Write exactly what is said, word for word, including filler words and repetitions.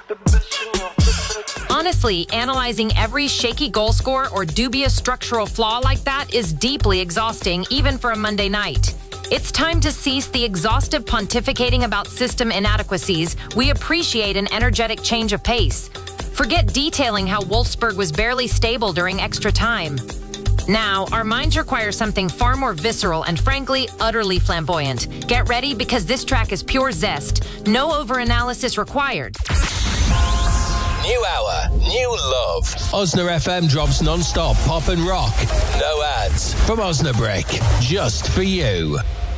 Honestly, analyzing every shaky goal score or dubious structural flaw like that is deeply exhausting, even for a Monday night. It's time to cease the exhaustive pontificating about system inadequacies. We appreciate an energetic change of pace. Forget detailing how Wolfsburg was barely stable during extra time. Now, our minds require something far more visceral and, frankly, utterly flamboyant. Get ready, because this track is pure zest. No over-analysis required. New hour, new love. Osna F M drops non-stop pop and rock. No ads. From Osnabrück. Just for you.